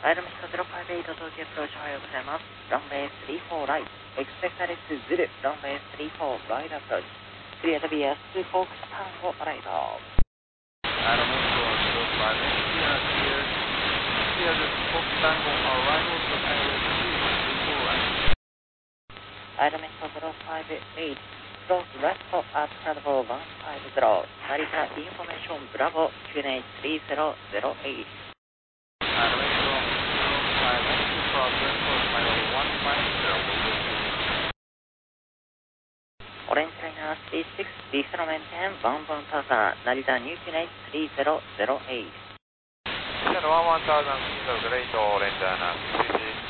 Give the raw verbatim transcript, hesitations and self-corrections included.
アイルミストゼロファイブエイト東京アプローチおはようございます。ランウェイスリーフォーライト、エクスペクタレスズル、ランウェイスリーフォーライトアプローチ、クリアとビアスフォークスタンゴアライト。 アイルミストゼロファイブエイト、クリア、クリア、クリアです。フォークスタンゴアライトとタイルスリーフォーライト。 アイルミストゼロファイブエイト、クロスレストアットクラドボーワンファイブゼロ、成田インフォメーションブラボーきゅうエイトスリーゼロゼロエイト。オレンジライナースリーシックス、リセロメンテン、ワンワンターザー、成田ニューキュネイトスリーゼロゼロエイト。 ワンワンターザー、スリーゼロゼロエイト、オレンジライナースリーシックス。